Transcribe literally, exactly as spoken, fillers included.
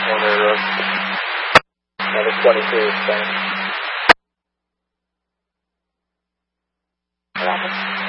Corner Road. Another twenty-two is staying. What happened?